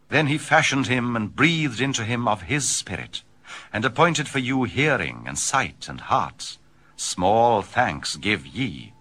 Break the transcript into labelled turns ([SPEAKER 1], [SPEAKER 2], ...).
[SPEAKER 1] Then he fashioned him and breathed into him of his spirit, and appointed for you hearing and sight and heart. Small thanks give ye,